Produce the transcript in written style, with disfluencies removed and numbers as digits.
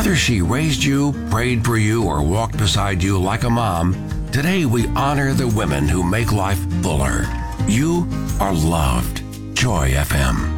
Whether she raised you, prayed for you, or walked beside you like a mom, today we honor the women who make life fuller. You are loved. Joy FM.